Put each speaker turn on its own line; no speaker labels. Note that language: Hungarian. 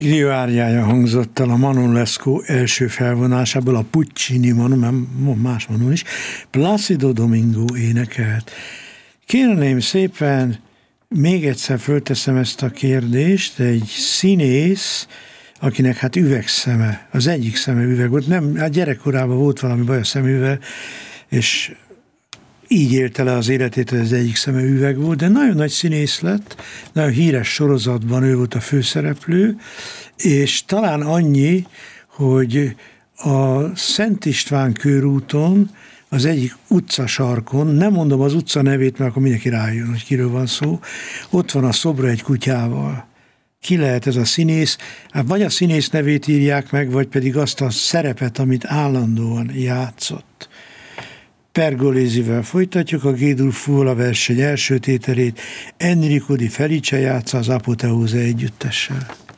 Rio áriája hangzott el a Manon Lescaut első felvonásából, a Puccini Manon, más Manon is, Plácido Domingo énekelt. Kérném szépen, még egyszer fölteszem ezt a kérdést, egy színész, akinek hát üvegszeme, az egyik szeme üveg volt, nem, hát gyerekkorában volt valami baj a szemével, és így élte le az életét, hogy az egyik szeme üveg volt, de nagyon nagy színész lett, nagyon híres sorozatban ő volt a főszereplő, és talán annyi, hogy a Szent István körúton, az egyik utcasarkon, nem mondom az utca nevét, mert akkor mindenki rájön, hogy kiről van szó, ott van a szobra egy kutyával. Ki lehet ez a színész? Hát vagy a színész nevét írják meg, vagy pedig azt a szerepet, amit állandóan játszott. Pergolézivel folytatjuk a G-dur Fuvola verseny első tételét, Enrico Di Felice játsza az Apoteóze együttessel.